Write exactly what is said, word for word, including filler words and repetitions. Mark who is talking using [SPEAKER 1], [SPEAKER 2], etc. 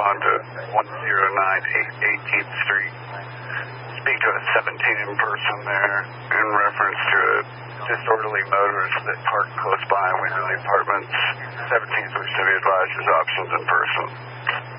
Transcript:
[SPEAKER 1] on to one oh nine eighteenth Street. Speak to a seventeen person there in reference to a disorderly motorist that parked close by in one of the apartments. seventeenth, which to be advised, is options in person.